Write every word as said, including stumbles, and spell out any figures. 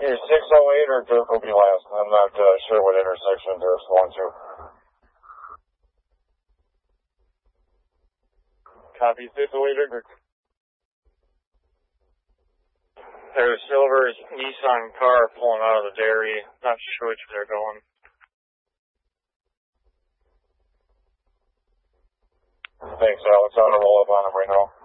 Either six oh eight or Dirk will be last. I'm not uh, sure what intersection Dirk's going to. Copy, six oh eight or Dirk. There's a silver Nissan car pulling out of the dairy. Not sure which they're going. Thanks, Alex. I'm going to roll up on him right now.